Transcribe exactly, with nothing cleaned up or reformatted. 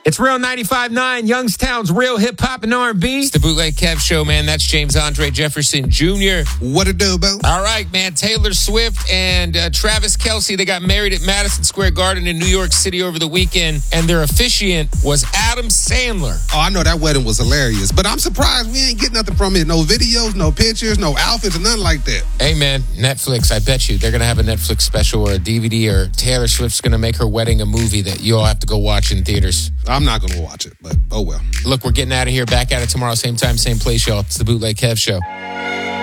It's Real ninety-five point nine, Youngstown's real hip-hop and R and B. It's the Bootleg Kev Show, man. That's James Andre Jefferson Junior What a do, Bo? All right, man. Taylor Swift and uh, Travis Kelce, they got married at Madison Square Garden in New York City over the weekend, and their officiant was Adam Sandler. Oh, I know that wedding was hilarious, but I'm surprised we ain't getting nothing from it. No videos, no pictures, no outfits, or nothing like that. Hey, man, Netflix, I bet you they're going to have a Netflix special or a D V D, or Taylor Swift's going to make her wedding a movie that you all have to go watch in theaters. I'm not going to watch it, but oh well. Look, we're getting out of here. Back at it tomorrow, same time, same place, y'all. It's the Bootleg Kev Show.